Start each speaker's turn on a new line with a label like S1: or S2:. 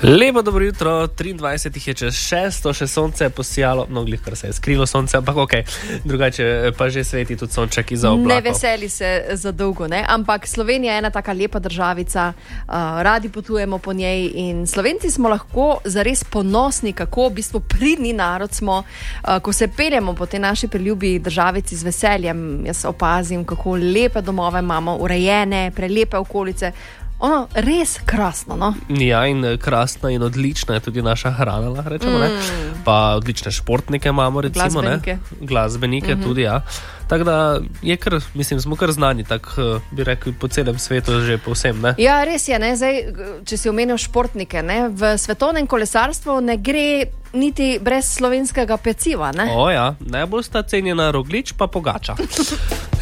S1: Lepo dobro jutro, 23 je čez 6, še sonce je posijalo, glih, kar se je skrilo sonce, ampak drugače pa že sveti tudi sonček iza oblakov.
S2: Ne veseli se za dolgo, ne? Ampak Slovenija je ena taka lepa državica, radi potujemo po njej in Slovenci smo lahko zares ponosni, kako v bistvu pridni narod smo, ko se peljemo po tej naši preljubi državici z veseljem. Jaz opazim, kako lepe domove imamo, urejene, prelepe okolice. Res krasno, no?
S1: Ja, in krasna in odlična je tudi naša hrana, lahko rečemo, ne? Pa odlične športnike imamo, recimo,
S2: Glasbenike.
S1: Ne? Glasbenike tudi, ja. Tako da je kar, smo kar znani, tako bi rekel, po celem svetu že povsem, ne?
S2: Ja, res je, ne? Zdaj, če si omenil športnike, ne? V svetovnem kolesarstvu ne gre niti brez slovenskega peciva, ne?
S1: Ja, najbolj sta cenjena Roglič pa Pogača.